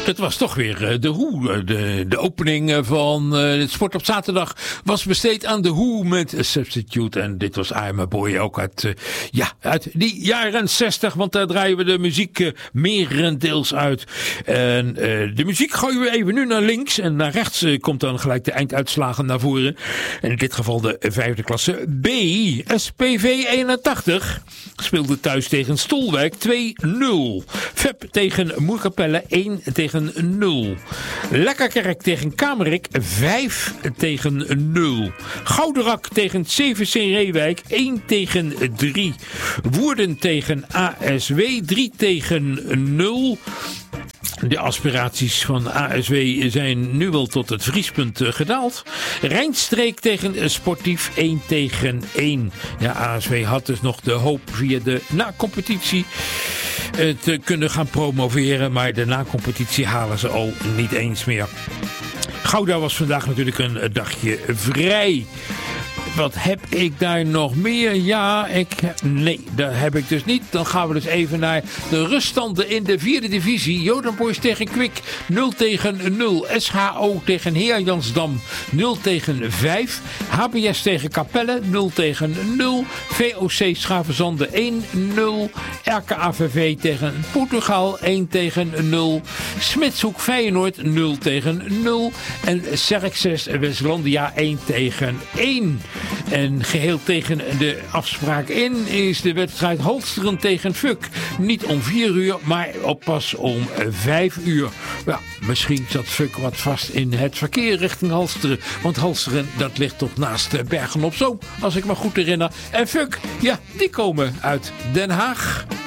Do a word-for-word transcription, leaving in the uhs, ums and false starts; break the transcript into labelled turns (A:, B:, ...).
A: Het was toch weer de Who. De, de opening van uh, het Sport op zaterdag was besteed aan de Who met Substitute. En dit was I Am A Boy ook uit, uh, ja, uit die jaren zestig. Want daar draaien we de muziek uh, merendeels uit. En uh, de muziek gooien we even nu naar links. En naar rechts uh, komt dan gelijk de einduitslagen naar voren. En in dit geval de vijfde klasse B. S P V eenentachtig speelde thuis tegen Stolwijk twee nul. V E P tegen Moerkapelle één tegen nul. Lekkerkerk tegen Kamerik vijf tegen nul. Gouderak tegen C V C Reewijk één tegen drie. Woerden tegen A S W drie tegen nul. De aspiraties van A S W zijn nu wel tot het vriespunt gedaald. Rijnstreek tegen Sportief één tegen één. Ja, A S W had dus nog de hoop via de na-competitie te kunnen gaan promoveren. Maar de na-competitie halen ze al niet eens meer. Gouda was vandaag natuurlijk een dagje vrij. Wat heb ik daar nog meer? Ja, ik... Nee, dat heb ik dus niet. Dan gaan we dus even naar de ruststanden in de vierde divisie. Joden Boys tegen Kwik nul tegen nul. S H O tegen Heer Jansdam nul tegen vijf. H B S tegen Capelle nul tegen nul. V O C Schavenzande één nul. R K A V V tegen Portugal één tegen nul. Smitshoek Feyenoord nul tegen nul. En Xerxes Westlandia één tegen één. En geheel tegen de afspraak in is de wedstrijd Halsteren tegen Fuk. Niet om vier uur, maar op pas om vijf uur. Ja, misschien zat Fuk wat vast in het verkeer richting Halsteren. Want Halsteren, dat ligt toch naast Bergen op Zoom, als ik me goed herinner. En Fuk, ja, die komen uit Den Haag.